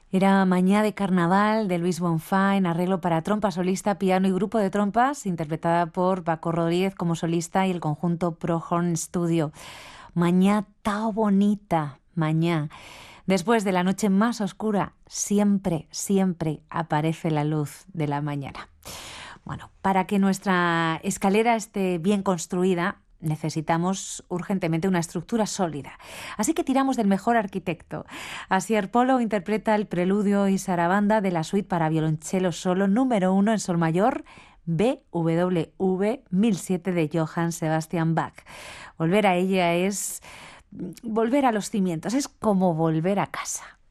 Era Mañá de Carnaval de Luis Bonfá en arreglo para trompa solista, piano y grupo de trompas, interpretada por Paco Rodríguez como solista y el conjunto Pro Horn Studio. Mañá tao bonita, mañá. Después de la noche más oscura, siempre, siempre aparece la luz de la mañana. Bueno, para que nuestra escalera esté bien construida, necesitamos urgentemente una estructura sólida. Así que tiramos del mejor arquitecto. Asier Polo interpreta el preludio y sarabanda de la suite para violonchelo solo número 1 en sol mayor, BWV 1007 de Johann Sebastian Bach. Volver a ella es volver a los cimientos, es como volver a casa.